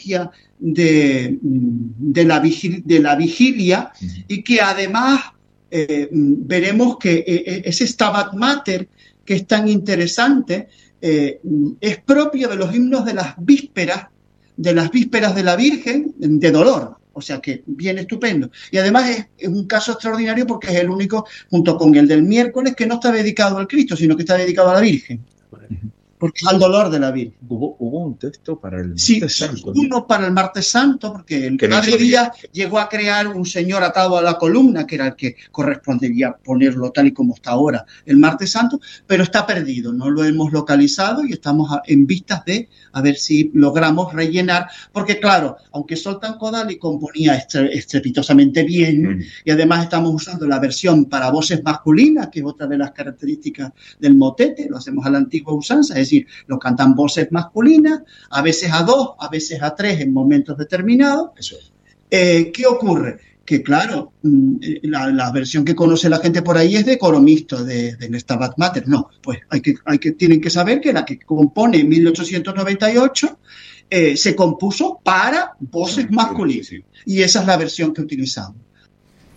liturgia de la vigilia, y que además veremos que ese Stabat Mater, que es tan interesante, es propio de los himnos de las vísperas de la Virgen de dolor. O sea que bien estupendo. Y además es un caso extraordinario porque es el único, junto con el del miércoles, que no está dedicado al Cristo, sino que está dedicado a la Virgen. Porque es al dolor de la Virgen. Hubo un texto para el Martes Santo. Uno para el Martes Santo, porque el Padre Díaz llegó a crear un señor atado a la columna, que era el que correspondería ponerlo tal y como está ahora el Martes Santo, pero está perdido, no lo hemos localizado y estamos en vistas de a ver si logramos rellenar, porque claro, aunque Zoltán Kodály componía estrepitosamente bien, y además estamos usando la versión para voces masculinas, que es otra de las características del motete, lo hacemos a la antigua usanza, es decir, lo cantan voces masculinas, a veces a 2, a veces a 3 en momentos determinados. Eso es. ¿Qué ocurre? Que claro, la versión que conoce la gente por ahí es de coro mixto, del Stabat Mater. No, pues tienen que saber que la que compone en 1898 se compuso para voces masculinas. Y esa es la versión que utilizamos.